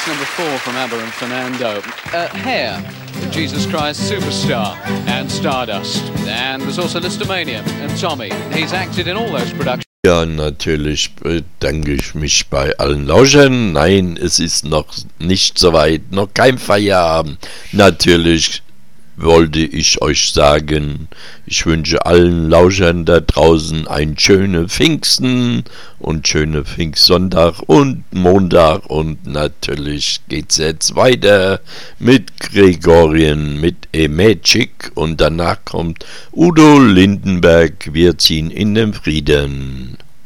That's number 4 from ABBA and Fernando. Hair, Jesus Christ Superstar and Stardust. And there's also Listomania and Tommy. He's acted in all those productions. Ja, natürlich bedanke ich mich bei allen Lauschern. Nein, es ist noch nicht so weit, noch kein Feierabend. Natürlich wollte ich euch sagen, ich wünsche allen Lauschern da draußen einen schönen Pfingsten und schönen Pfingstsonntag und Montag, und natürlich geht's jetzt weiter mit Gregorien, mit E-Magic, und danach kommt Udo Lindenberg, wir ziehen in den Frieden.